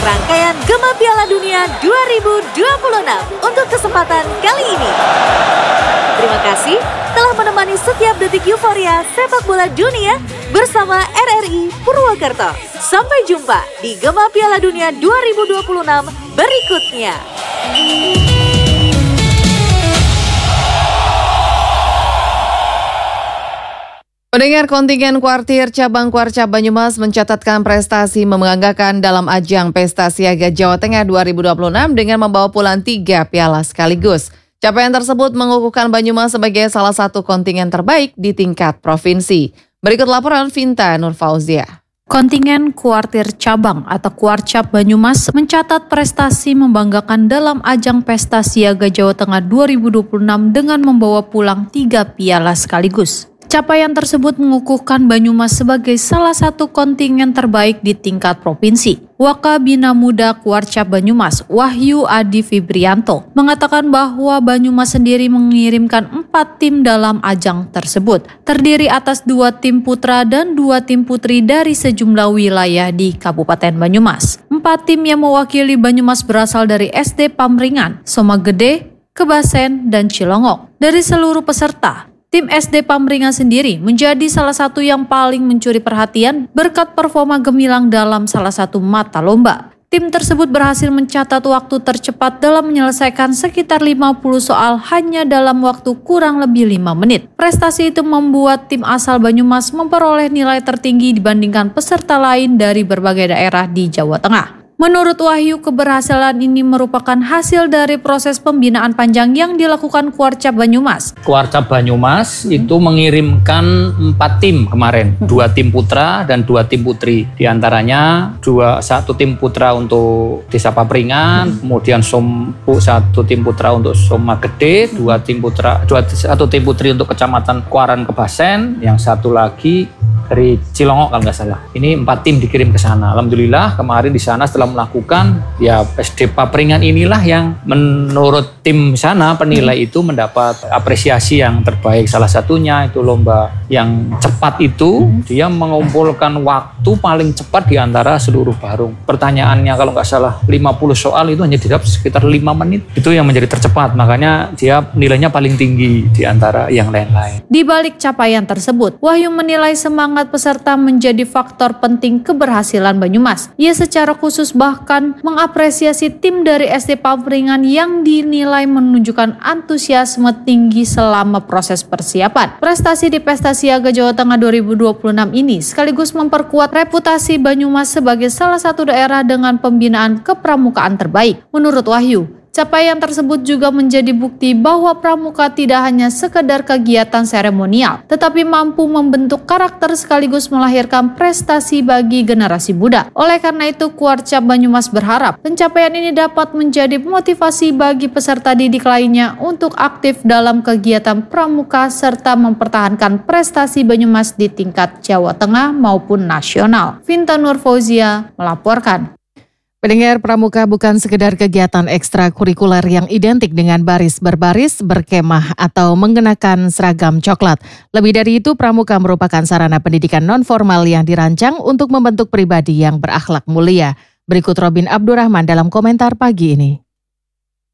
rangkaian Gema Piala Dunia 2026 untuk kesempatan kali ini. Terima kasih telah menemani setiap detik euforia sepak bola dunia bersama RRI Purwokerto. Sampai jumpa di Gema Piala Dunia 2026 berikutnya. Pendengar, kontingen Kuartir Cabang Kuarcap Banyumas mencatatkan prestasi membanggakan dalam ajang Pesta Siaga Jawa Tengah 2026 dengan membawa pulang 3 piala sekaligus. Capaian tersebut mengukuhkan Banyumas sebagai salah satu kontingen terbaik di tingkat provinsi. Berikut laporan Vinta Nurfauzia. Kontingen Kuartir Cabang atau Kuarcap Banyumas mencatat prestasi membanggakan dalam ajang Pesta Siaga Jawa Tengah 2026 dengan membawa pulang 3 piala sekaligus. Capaian tersebut mengukuhkan Banyumas sebagai salah satu kontingen terbaik di tingkat provinsi. Wakabina Muda Kuarcap Banyumas, Wahyu Adi Fibrianto, mengatakan bahwa Banyumas sendiri mengirimkan 4 tim dalam ajang tersebut, terdiri atas 2 tim putra dan 2 tim putri dari sejumlah wilayah di Kabupaten Banyumas. 4 tim yang mewakili Banyumas berasal dari SD Pamringan, Somagede, Kebasen, dan Cilongok. Dari seluruh peserta, tim SD Pamringan sendiri menjadi salah satu yang paling mencuri perhatian berkat performa gemilang dalam salah satu mata lomba. Tim tersebut berhasil mencatat waktu tercepat dalam menyelesaikan sekitar 50 soal hanya dalam waktu kurang lebih 5 menit. Prestasi itu membuat tim asal Banyumas memperoleh nilai tertinggi dibandingkan peserta lain dari berbagai daerah di Jawa Tengah. Menurut Wahyu, keberhasilan ini merupakan hasil dari proses pembinaan panjang yang dilakukan Kuarcap Banyumas. Kuarcap Banyumas itu mengirimkan 4 tim kemarin, 2 tim putra dan 2 tim putri. Di antaranya 1 tim putra untuk Desa Papringan, kemudian 1 tim putra untuk Somagede, 1 tim putri untuk Kecamatan Kuaran Kebasen, yang 1 lagi dari Cilongok kalau nggak salah. Ini 4 tim dikirim ke sana. Alhamdulillah kemarin di sana setelah melakukan SD Papringan inilah yang menurut tim sana penilai itu mendapat apresiasi yang terbaik. Salah satunya itu lomba yang cepat itu dia mengumpulkan waktu paling cepat di antara seluruh barung. Pertanyaannya kalau nggak salah 50 soal itu hanya dijawab sekitar 5 menit. Itu yang menjadi tercepat, makanya dia nilainya paling tinggi di antara yang lain-lain. Di balik capaian tersebut, Wahyu menilai semangat peserta menjadi faktor penting keberhasilan Banyumas. Ia secara khusus bahkan mengapresiasi tim dari SD Pamringan yang dinilai menunjukkan antusiasme tinggi selama proses persiapan. Prestasi di Pesta Siaga Jawa Tengah 2026 ini sekaligus memperkuat reputasi Banyumas sebagai salah satu daerah dengan pembinaan kepramukaan terbaik. Menurut Wahyu, capaian tersebut juga menjadi bukti bahwa pramuka tidak hanya sekedar kegiatan seremonial, tetapi mampu membentuk karakter sekaligus melahirkan prestasi bagi generasi muda. Oleh karena itu, Kuarcap Banyumas berharap pencapaian ini dapat menjadi motivasi bagi peserta didik lainnya untuk aktif dalam kegiatan pramuka serta mempertahankan prestasi Banyumas di tingkat Jawa Tengah maupun nasional. Vinta Nurfauzia melaporkan. Pendengar, pramuka bukan sekedar kegiatan ekstrakurikuler yang identik dengan baris berbaris, berkemah, atau mengenakan seragam coklat. Lebih dari itu, pramuka merupakan sarana pendidikan non-formal yang dirancang untuk membentuk pribadi yang berakhlak mulia. Berikut Robin Abdurrahman dalam komentar pagi ini.